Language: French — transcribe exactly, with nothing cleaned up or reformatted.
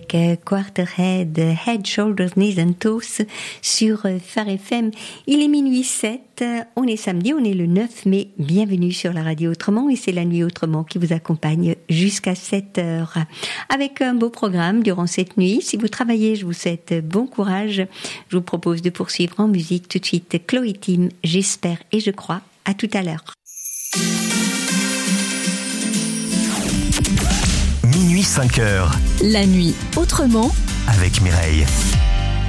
avec Quarterhead, Head, Shoulders, Knees and Toes sur Phare F M. Il est minuit sept, on est samedi, on est le neuf mai. Bienvenue sur la radio Autrement et c'est la nuit Autrement qui vous accompagne jusqu'à sept heures. Avec un beau programme durant cette nuit. Si vous travaillez, je vous souhaite bon courage. Je vous propose de poursuivre en musique tout de suite Chloé Tim, J'espère et je crois. À tout à l'heure. Minuit cinq heures. La nuit Autrement avec Mireille.